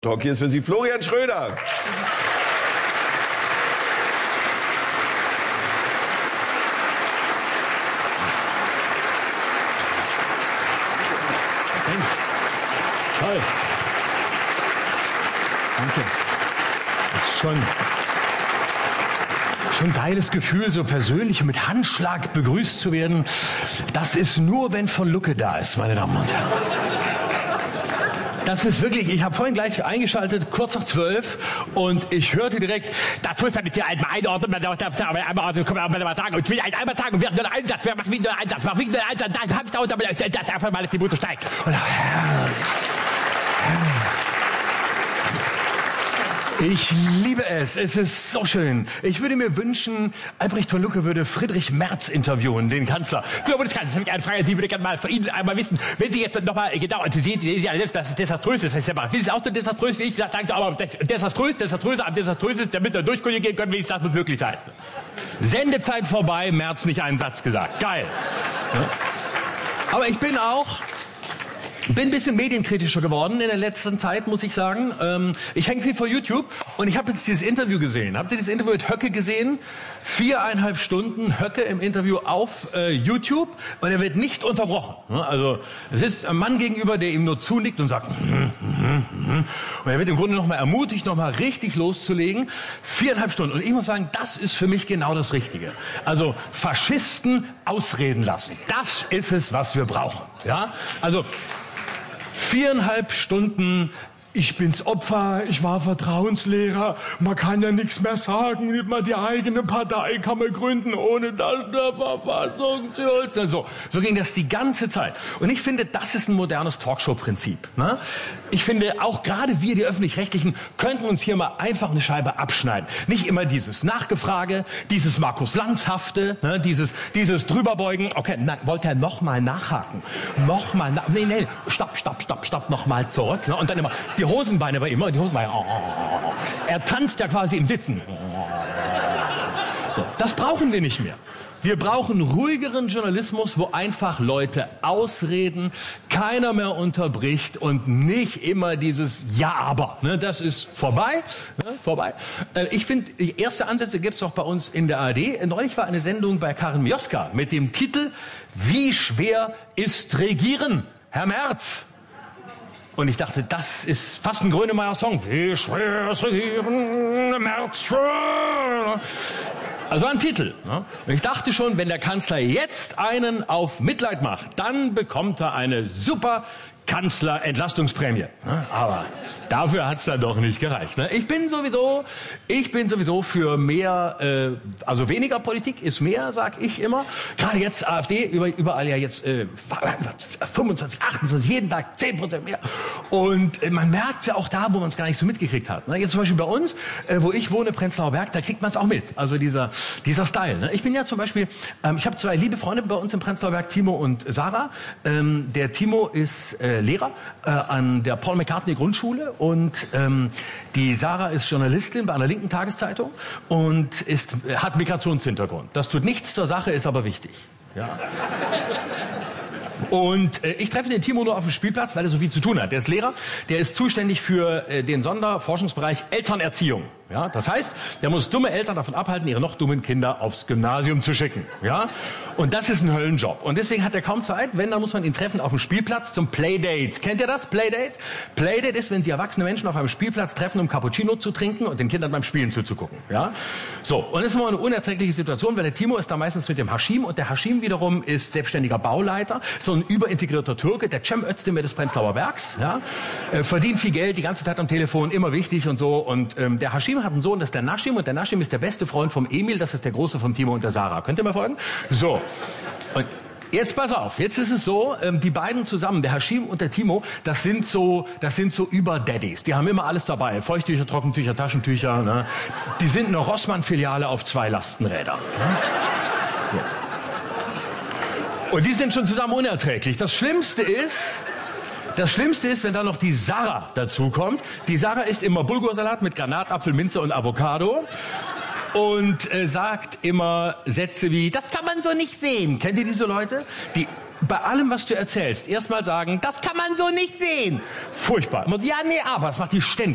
Talk. Hier ist für Sie Florian Schröder. Toll. Danke. Das ist schon ein geiles Gefühl, so persönlich mit Handschlag begrüßt zu werden. Das ist nur, wenn von Lucke da ist, meine Damen und Herren. Das ist wirklich, ich habe vorhin gleich eingeschaltet, kurz nach 12, und ich hörte direkt, das muss man mit dir einmal einordnen, man darf aber einmal sagen, und ich will einmal sagen, wir haben nur einen Einsatz, wir machen wieder einen Einsatz, wir machen wieder einen Einsatz, dann hab's dauert, aber das einfach mal, dass die Mutter steigt. Und, ich liebe es. Es ist so schön. Ich würde mir wünschen, Albrecht von Lucke würde Friedrich Merz interviewen, den Kanzler. So, Bundeskanzler, habe ich eine Frage, die würde ich gerne mal von Ihnen einmal wissen. Wenn Sie jetzt nochmal, genau, Sie sehen ja selbst, dass es desaströs ist, was ich mache. Finden Sie auch so desaströs wie ich? Sagen Sie aber, desaströs, damit wir durchkollegieren können, wenigstens das muss möglich sein. Sendezeit vorbei, Merz nicht einen Satz gesagt. Geil. Ja. Aber ich bin ein bisschen medienkritischer geworden in der letzten Zeit, muss ich sagen. Ich hänge viel vor YouTube und ich habe jetzt dieses Interview gesehen. Habt ihr dieses Interview mit Höcke gesehen? 4,5 Stunden Höcke im Interview auf YouTube und er wird nicht unterbrochen. Also es ist ein Mann gegenüber, der ihm nur zunickt und sagt und er wird im Grunde nochmal ermutigt, nochmal richtig loszulegen. 4,5 Stunden. Und ich muss sagen, das ist für mich genau das Richtige. Also Faschisten ausreden lassen. Das ist es, was wir brauchen. Ja? Also 4,5 Stunden, ich bin's Opfer, ich war Vertrauenslehrer, man kann ja nichts mehr sagen, nicht mal die eigene Partei kann man gründen, ohne dass der Verfassungsschutz. So ging das die ganze Zeit. Und ich finde, das ist ein modernes Talkshow-Prinzip. Ne? Ich finde, auch gerade wir, die Öffentlich-Rechtlichen, könnten uns hier mal einfach eine Scheibe abschneiden. Nicht immer dieses Nachgefrage, dieses Markus-Lanz-hafte, ne? dieses Drüberbeugen. Okay, nein, wollte er nochmal nachhaken? Nee, stopp, nochmal zurück. Ne? Und dann immer die Hosenbeine bei ihm, die Hosenbeine. Er tanzt ja quasi im Sitzen. So, das brauchen wir nicht mehr. Wir brauchen ruhigeren Journalismus, wo einfach Leute ausreden, keiner mehr unterbricht und nicht immer dieses Ja, aber. Ne, das ist vorbei. Ne, vorbei. Ich finde, die erste Ansätze gibt's auch bei uns in der ARD. Neulich war eine Sendung bei Karin Mioska mit dem Titel Wie schwer ist Regieren, Herr Merz? Und ich dachte, das ist fast ein Grönemeyer-Song. Wie schwer ist Regieren, Merz schwer. Also ein Titel. Ne? Und ich dachte schon, wenn der Kanzler jetzt einen auf Mitleid macht, dann bekommt er eine super Kanzlerentlastungsprämie. Aber dafür hat's dann doch nicht gereicht. Ich bin sowieso für mehr, also weniger Politik ist mehr, sag ich immer. Gerade jetzt AfD, überall ja jetzt 25, 28, jeden Tag 10% mehr. Und man merkt ja auch da, wo man es gar nicht so mitgekriegt hat. Jetzt zum Beispiel bei uns, wo ich wohne, Prenzlauer Berg, da kriegt man es auch mit. Also dieser Style. Ich bin ja zum Beispiel, ich habe 2 liebe Freunde bei uns im Prenzlauer Berg, Timo und Sarah. Der Timo ist Lehrer an der Paul McCartney Grundschule und die Sarah ist Journalistin bei einer linken Tageszeitung und hat Migrationshintergrund. Das tut nichts zur Sache, ist aber wichtig. Ja. Und ich treffe den Timo nur auf dem Spielplatz, weil er so viel zu tun hat. Der ist Lehrer, der ist zuständig für den Sonderforschungsbereich Elternerziehung. Ja, das heißt, der muss dumme Eltern davon abhalten, ihre noch dummen Kinder aufs Gymnasium zu schicken. Ja, und das ist ein Höllenjob. Und deswegen hat er kaum Zeit. Wenn, dann muss man ihn treffen auf dem Spielplatz zum Playdate. Kennt ihr das? Playdate? Playdate ist, wenn Sie erwachsene Menschen auf einem Spielplatz treffen, um Cappuccino zu trinken und den Kindern beim Spielen zuzugucken. Ja, so. Und das ist immer eine unerträgliche Situation, weil der Timo ist da meistens mit dem Haschim und der Haschim wiederum ist selbstständiger Bauleiter, so ein überintegrierter Türke, der Cem Özdemir des Prenzlauer Bergs. Ja, verdient viel Geld, die ganze Zeit am Telefon, immer wichtig und so. Und der Haschim hat einen Sohn, das ist der Naschim, und der Naschim ist der beste Freund vom Emil, das ist der Große vom Timo und der Sarah. Könnt ihr mir folgen? So. Und jetzt pass auf, jetzt ist es so, die beiden zusammen, der Haschim und der Timo, das sind so Über-Daddies. Die haben immer alles dabei. Feuchttücher, Trockentücher, Taschentücher. Ne? Die sind eine Rossmann-Filiale auf 2 Lastenrädern. Ne? So. Und die sind schon zusammen unerträglich. Das Schlimmste ist, wenn da noch die Sarah dazukommt. Die Sarah isst immer Bulgursalat mit Granatapfel, Minze und Avocado und sagt immer Sätze wie, das kann man so nicht sehen. Kennt ihr diese Leute? Die bei allem, was du erzählst, erstmal sagen, das kann man so nicht sehen. Furchtbar. Ja, nee, aber, das macht die ständig.